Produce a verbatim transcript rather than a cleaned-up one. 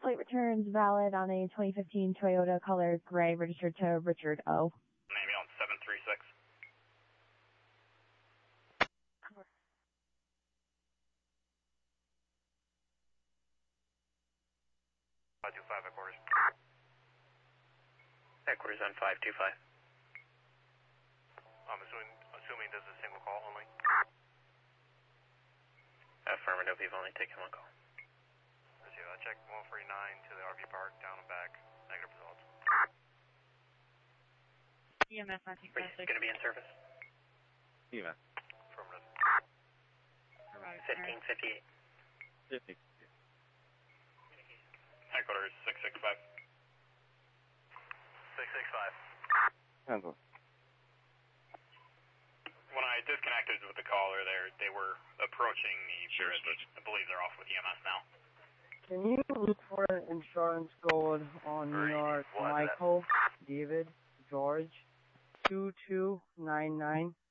Plate returns valid on a twenty fifteen Toyota Color Gray registered to Richard O. Maybe on seven three six. five two five headquarters. Headquarters on five two five. I'm assuming, assuming this is a single call only? Affirmative, we've only taken one call. Let's see, I checked one forty-nine to the R V park, down and back, negative results. E M S nineteen Are you going to be in service? E M S. Affirmative. fifteen fifty-eight. fifty. Headquarters six six five. six six five. Cancel. When I disconnected with the caller there, they were approaching the Sure, bridge. I believe they're off with E M S now. Can you look for an insurance code on New York Michael, David, George, two two nine nine?